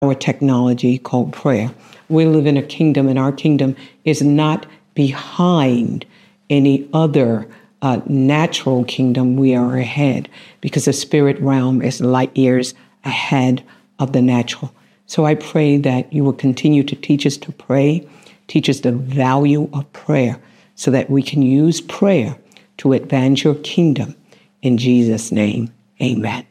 our technology called prayer. We live in a kingdom, and our kingdom is not behind any other natural kingdom. We are ahead because the spirit realm is light years ahead of the natural. So I pray that you will continue to teach us to pray, teach us the value of prayer so that we can use prayer to advance your kingdom. In Jesus' name, amen.